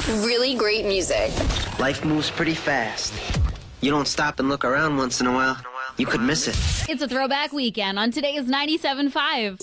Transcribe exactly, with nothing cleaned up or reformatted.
really great music. Life moves pretty fast. You don't stop and look around once in a while, you could miss it. It's a throwback weekend on today's ninety-seven point five.